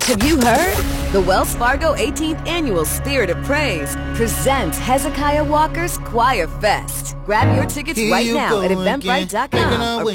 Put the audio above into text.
Have you heard? The Wells Fargo 18th Annual Spirit of Praise presents Hezekiah Walker's Choir Fest. Grab your tickets right now at Eventbrite.com or